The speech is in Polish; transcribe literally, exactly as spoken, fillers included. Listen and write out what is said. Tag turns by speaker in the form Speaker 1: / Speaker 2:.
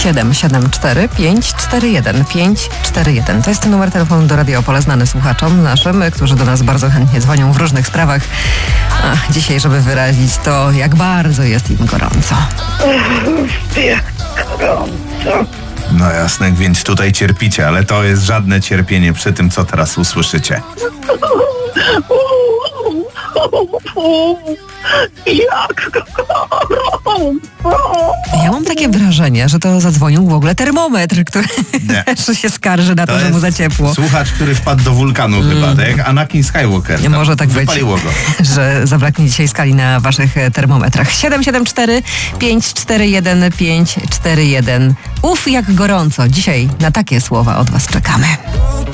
Speaker 1: siedem siedem cztery pięć cztery jeden pięć cztery jeden. To jest ten numer telefonu do Radia Opole znany słuchaczom naszym, którzy do nas bardzo chętnie dzwonią w różnych sprawach. A dzisiaj, żeby wyrazić to, jak bardzo jest im gorąco.
Speaker 2: Jak gorąco.
Speaker 3: No jasne, więc tutaj cierpicie, ale to jest żadne cierpienie przy tym, co teraz usłyszycie.
Speaker 2: Jak gorąco.
Speaker 1: Ja mam takie wrażenie, że to zadzwonił w ogóle termometr, który też się skarży na to,
Speaker 3: To
Speaker 1: że mu za ciepło.
Speaker 3: Słuchacz, który wpadł do wulkanu mm. chyba, tak jak Anakin Skywalker.
Speaker 1: Nie może tak być,
Speaker 3: wypaliło go.
Speaker 1: że zabraknie dzisiaj skali na waszych termometrach. siedem siedem cztery pięć cztery jeden pięć cztery jeden. Uf, jak gorąco. Dzisiaj na takie słowa od was czekamy.